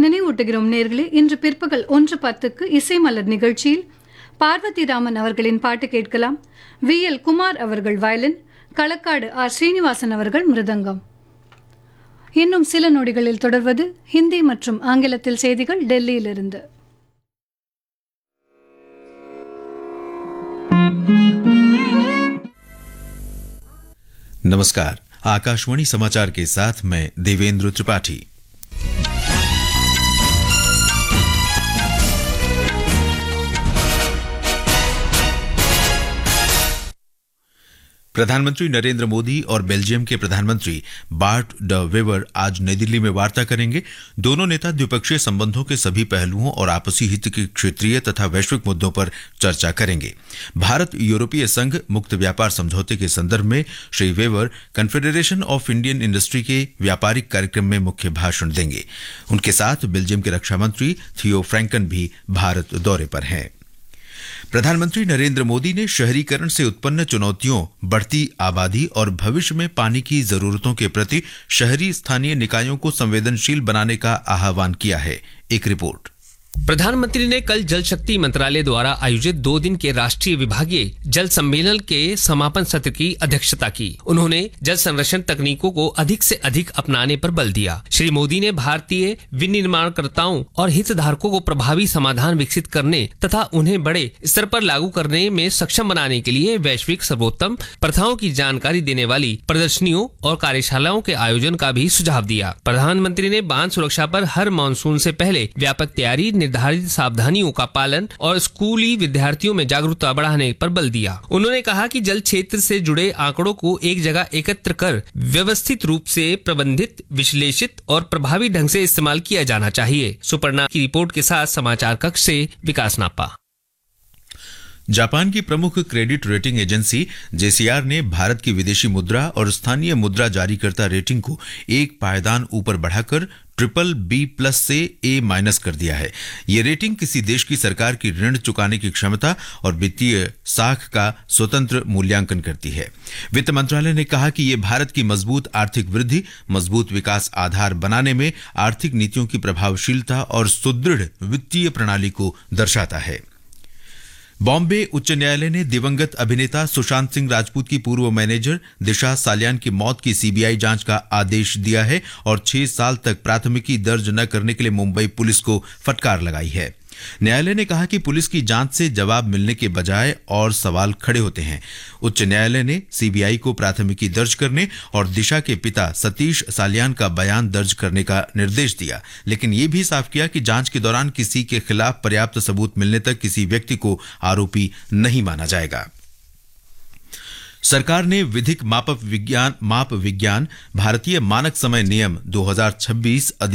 நினைவூட்டுகிறோம் நேர்களே. இன்று பிற்பகல் 1:10க்கு இசை மலர் நிகழ்ச்சியில் பார்வதி ராமன் அவர்களின் பாட்டு கேட்கலாம். VL குமார் அவர்கள் வயலின், களக்காடு R ஸ்ரீனிவாசன் அவர்கள் மிருதங்கம். இன்னும் சில நொடிகளில் தொடர்வது ஹிந்தி மற்றும் ஆங்கிலத்தில் செய்திகள் டெல்லியிலிருந்து. नमस्कार, आकाशवाणी समाचार के साथ मैं देवेंद्र त्रिपाठी। प्रधानमंत्री नरेंद्र मोदी और बेल्जियम के प्रधानमंत्री बार्ट ड वेवर आज नई दिल्ली में वार्ता करेंगे। दोनों नेता द्विपक्षीय संबंधों के सभी पहलुओं और आपसी हित के क्षेत्रीय तथा वैश्विक मुद्दों पर चर्चा करेंगे। भारत यूरोपीय संघ मुक्त व्यापार समझौते के संदर्भ में Shri waiver confederation of Indian industry के व्यापारिक कार्यक्रम में मुख्य भाषण देंगे। उनके साथ बेल्जियम के रक्षा मंत्री थियो फ्रैंकन भी भारत दौरे पर हैं। प्रधानमंत्री नरेंद्र मोदी ने शहरीकरण से उत्पन्न चुनौतियों, बढ़ती आबादी और भविष्य में पानी की जरूरतों के प्रति शहरी स्थानीय निकायों को संवेदनशील बनाने का आह्वान किया है। एक रिपोर्ट। प्रधानमंत्री ने कल जल शक्ति मंत्रालय द्वारा आयोजित 2 दिन के राष्ट्रीय विभागीय जल सम्मेलन के समापन सत्र की अध्यक्षता की। उन्होंने जल संरक्षण तकनीकों को अधिक से अधिक अपनाने पर बल दिया। श्री मोदी ने भारतीय विनिर्माणकर्ताओं और हितधारकों को प्रभावी समाधान विकसित करने तथा उन्हें बड़े स्तर पर लागू करने में सक्षम बनाने के लिए वैश्विक सर्वोत्तम प्रथाओं की जानकारी देने वाली प्रदर्शनियों और कार्यशालाओं के आयोजन का भी सुझाव दिया। प्रधानमंत्री ने बांध सुरक्षा पर हर मानसून से पहले व्यापक तैयारी, निर्धारित सावधानियों का पालन और स्कूली विद्यार्थियों में जागरूकता बढ़ाने पर बल दिया। उन्होंने कहा कि जल क्षेत्र से जुड़े आंकड़ों को एक जगह एकत्र कर व्यवस्थित रूप से प्रबंधित, विश्लेषित और प्रभावी ढंग से इस्तेमाल किया जाना चाहिए। सुपर्णा की रिपोर्ट के साथ समाचार कक्ष से विकास नापा। जापान की प्रमुख क्रेडिट रेटिंग एजेंसी JCR ने भारत की विदेशी मुद्रा और स्थानीय मुद्रा जारीकर्ता रेटिंग को एक पायदान ऊपर बढ़ाकर BBB+ से A- कर दिया है। ये रेटिंग किसी देश की सरकार की ऋण चुकाने की क्षमता और वित्तीय साख का स्वतंत्र मूल्यांकन करती है। वित्त मंत्रालय ने कहा कि ये भारत की मजबूत आर्थिक वृद्धि, मजबूत विकास आधार बनाने में आर्थिक नीतियों की प्रभावशीलता और सुदृढ़ वित्तीय प्रणाली को दर्शाता है। बॉम्बे उच्च न्यायालय ने दिवंगत अभिनेता सुशांत सिंह राजपूत की पूर्व मैनेजर दिशा सालियान की मौत की CBI जांच का आदेश दिया है और 6 साल तक प्राथमिकी दर्ज न करने के लिए मुंबई पुलिस को फटकार लगाई है। न्यायालय ने कहा कि पुलिस की जांच से जवाब मिलने के बजाय और सवाल खड़े होते हैं। उच्च न्यायालय ने CBI को प्राथमिकी दर्ज करने और दिशा के पिता सतीश सालियान का बयान दर्ज करने का निर्देश दिया, लेकिन यह भी साफ किया कि जांच के दौरान किसी के खिलाफ पर्याप्त सबूत मिलने तक किसी व्यक्ति को आरोपी नहीं माना जाएगा। सरकार ने विधिक माप विज्ञान भारतीय मानक समय नियम 2026